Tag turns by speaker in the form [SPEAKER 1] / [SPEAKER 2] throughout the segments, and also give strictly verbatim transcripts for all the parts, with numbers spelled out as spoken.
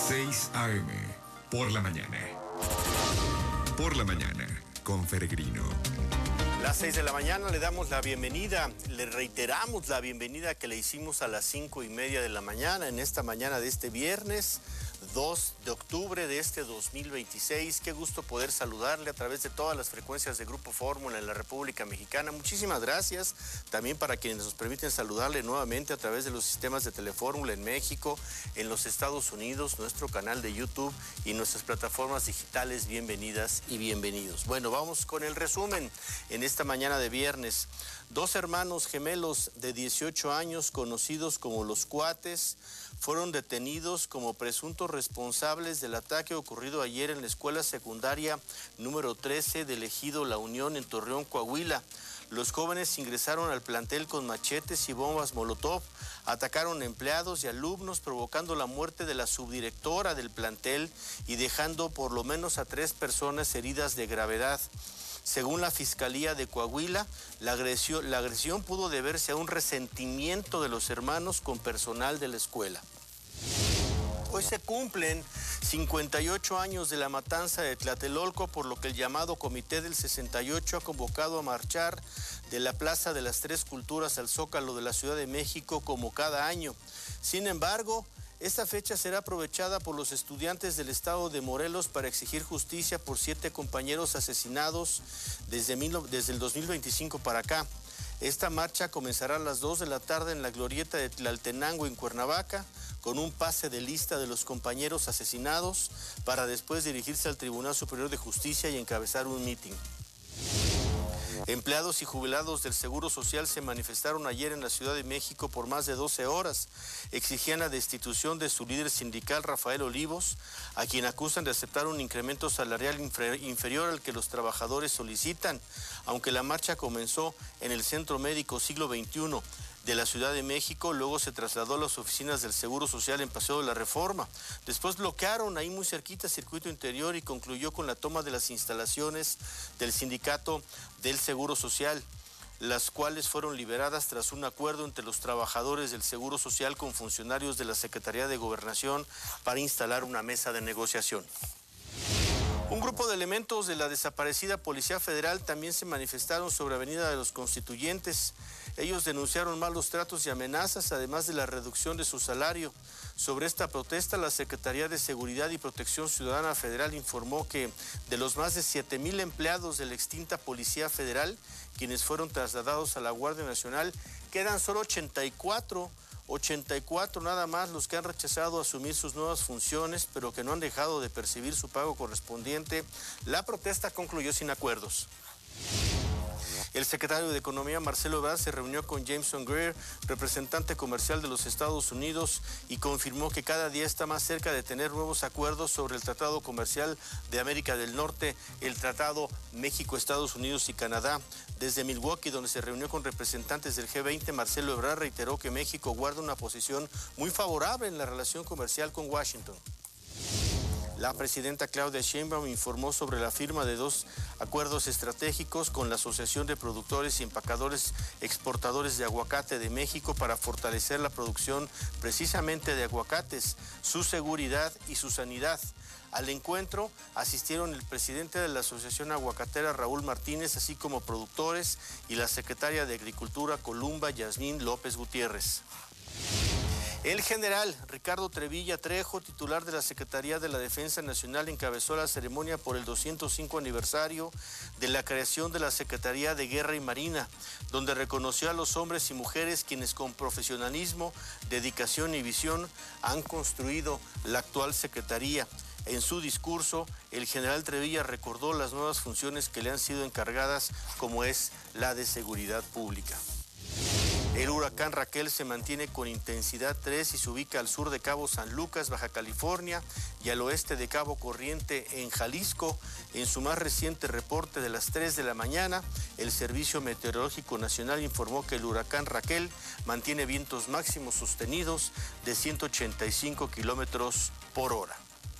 [SPEAKER 1] seis a eme, por la mañana. Por la mañana, con Peregrino.
[SPEAKER 2] Las seis de la mañana le damos la bienvenida, le reiteramos la bienvenida que le hicimos a las cinco y media de la mañana, en esta mañana de este viernes dos de octubre de este dos mil veintiséis. Qué gusto poder saludarle a través de todas las frecuencias de Grupo Fórmula en la República Mexicana. Muchísimas gracias también para quienes nos permiten saludarle nuevamente a través de los sistemas de Telefórmula en México, en los Estados Unidos, nuestro canal de YouTube y nuestras plataformas digitales. Bienvenidas y bienvenidos. Bueno, vamos con el resumen en esta mañana de viernes. Dos hermanos gemelos de dieciocho años, conocidos como los Cuates, fueron detenidos como presuntos responsables del ataque ocurrido ayer en la escuela secundaria número trece del ejido La Unión en Torreón, Coahuila. Los jóvenes ingresaron al plantel con machetes y bombas molotov, atacaron empleados y alumnos, provocando la muerte de la subdirectora del plantel y dejando por lo menos a tres personas heridas de gravedad. Según la Fiscalía de Coahuila, la agresión, la agresión pudo deberse a un resentimiento de los hermanos con personal de la escuela. Hoy se cumplen cincuenta y ocho años de la matanza de Tlatelolco, por lo que el llamado Comité del sesenta y ocho ha convocado a marchar de la Plaza de las Tres Culturas al Zócalo de la Ciudad de México como cada año. Sin embargo, esta fecha será aprovechada por los estudiantes del estado de Morelos para exigir justicia por siete compañeros asesinados desde, mil, desde el dos mil veinticinco para acá. Esta marcha comenzará a las dos de la tarde en la glorieta de Tlaltenango en Cuernavaca, con un pase de lista de los compañeros asesinados, para después dirigirse al Tribunal Superior de Justicia y encabezar un mitin. Empleados y jubilados del Seguro Social se manifestaron ayer en la Ciudad de México por más de doce horas. Exigían la destitución de su líder sindical, Rafael Olivos, a quien acusan de aceptar un incremento salarial inferior al que los trabajadores solicitan. Aunque la marcha comenzó en el Centro Médico Siglo veintiuno de la Ciudad de México, luego se trasladó a las oficinas del Seguro Social en Paseo de la Reforma. Después bloquearon ahí muy cerquita Circuito Interior y concluyó con la toma de las instalaciones del sindicato del Seguro Social, las cuales fueron liberadas tras un acuerdo entre los trabajadores del Seguro Social con funcionarios de la Secretaría de Gobernación para instalar una mesa de negociación. Un grupo de elementos de la desaparecida Policía Federal también se manifestaron sobre Avenida de los Constituyentes. Ellos denunciaron malos tratos y amenazas, además de la reducción de su salario. Sobre esta protesta, la Secretaría de Seguridad y Protección Ciudadana Federal informó que de los más de siete mil empleados de la extinta Policía Federal, quienes fueron trasladados a la Guardia Nacional, quedan solo ochenta y cuatro nada más los que han rechazado asumir sus nuevas funciones, pero que no han dejado de percibir su pago correspondiente. La protesta concluyó sin acuerdos. El secretario de Economía, Marcelo Ebrard, se reunió con Jameson Greer, representante comercial de los Estados Unidos, y confirmó que cada día está más cerca de tener nuevos acuerdos sobre el Tratado Comercial de América del Norte, el Tratado México, Estados Unidos y Canadá. Desde Milwaukee, donde se reunió con representantes del G veinte, Marcelo Ebrard reiteró que México guarda una posición muy favorable en la relación comercial con Washington. La presidenta Claudia Sheinbaum informó sobre la firma de dos acuerdos estratégicos con la Asociación de Productores y Empacadores Exportadores de Aguacate de México para fortalecer la producción precisamente de aguacates, su seguridad y su sanidad. Al encuentro asistieron el presidente de la Asociación Aguacatera, Raúl Martínez, así como productores, y la secretaria de Agricultura, Columba Yasmín López Gutiérrez. El general Ricardo Trevilla Trejo, titular de la Secretaría de la Defensa Nacional, encabezó la ceremonia por el doscientos cinco aniversario de la creación de la Secretaría de Guerra y Marina, donde reconoció a los hombres y mujeres quienes con profesionalismo, dedicación y visión han construido la actual Secretaría. En su discurso, el general Trevilla recordó las nuevas funciones que le han sido encargadas, como es la de seguridad pública. El huracán Raquel se mantiene con intensidad tres y se ubica al sur de Cabo San Lucas, Baja California, y al oeste de Cabo Corriente, en Jalisco. En su más reciente reporte de las tres de la mañana, el Servicio Meteorológico Nacional informó que el huracán Raquel mantiene vientos máximos sostenidos de ciento ochenta y cinco kilómetros por hora.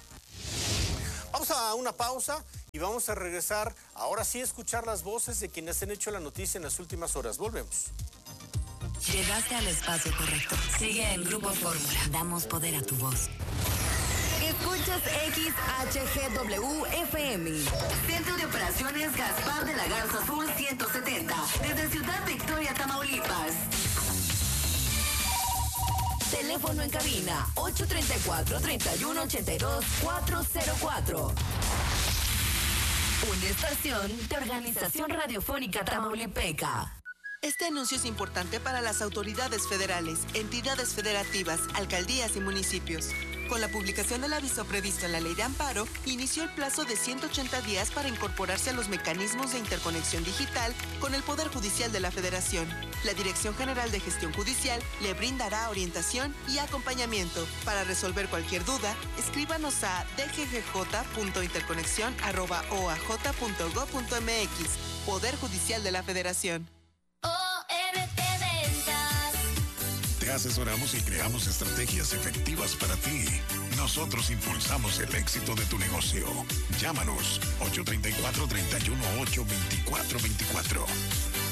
[SPEAKER 2] Vamos a una pausa y vamos a regresar, ahora sí, a escuchar las voces de quienes han hecho la noticia en las últimas horas. Volvemos.
[SPEAKER 3] Llegaste al espacio correcto. Sigue en Grupo Fórmula. Damos poder a tu voz. Escuchas X H G W F M. Centro de Operaciones Gaspar de la Garza Sur ciento setenta. Desde Ciudad Victoria, Tamaulipas. Teléfono en cabina ocho tres cuatro, tres uno ocho dos, cuatro cero cuatro. Una estación de Organización Radiofónica Tamaulipeca.
[SPEAKER 4] Este anuncio es importante para las autoridades federales, entidades federativas, alcaldías y municipios. Con la publicación del aviso previsto en la Ley de Amparo, inició el plazo de ciento ochenta días para incorporarse a los mecanismos de interconexión digital con el Poder Judicial de la Federación. La Dirección General de Gestión Judicial le brindará orientación y acompañamiento. Para resolver cualquier duda, escríbanos a d g g j punto interconexión arroba o a j punto gob punto m x. Poder Judicial de la Federación.
[SPEAKER 5] Te asesoramos y creamos estrategias efectivas para ti. Nosotros impulsamos el éxito de tu negocio. Llámanos ocho tres cuatro, tres uno ocho, dos cuatro dos cuatro.